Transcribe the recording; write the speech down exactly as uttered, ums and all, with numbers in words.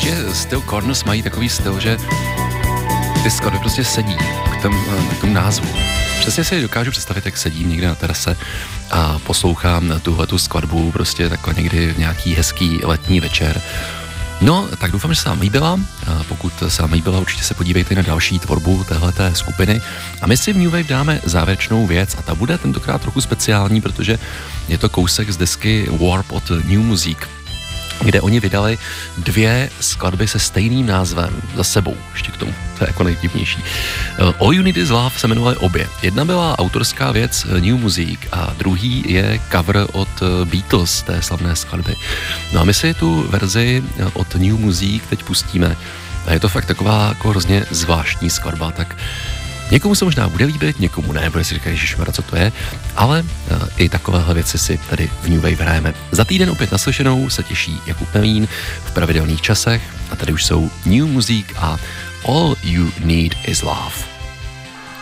ještě styl Corners mají takový styl, že ty skladby prostě sedí k tomu, k tomu názvu. Přesně si dokážu představit, jak sedím někde na terase a poslouchám tuhletu skladbu prostě takhle někdy v nějaký hezký letní večer. No, tak doufám, že se vám líbila. A pokud se vám líbila, určitě se podívejte na další tvorbu téhleté skupiny. A my si v New Wave dáme závěrečnou věc a ta bude tentokrát trochu speciální, protože je to kousek z desky Warp od New Music, kde oni vydali dvě skladby se stejným názvem za sebou, ještě k tomu, to je jako nejdivnější. All You Need Is Love se jmenovaly obě. Jedna byla autorská věc New Music a druhý je cover od Beatles, té slavné skladby. No a my si tu verzi od New Music teď pustíme a je to fakt taková jako hrozně zvláštní skladba, tak někomu se možná bude líbit, někomu ne, bude si říkat, ježišmarja, co to je, ale uh, i takovéhle věci si tady v New Wave hrajeme. Za týden opět naslyšenou se těší Jakub Melín v pravidelných časech a tady už jsou New Music a All You Need Is Love.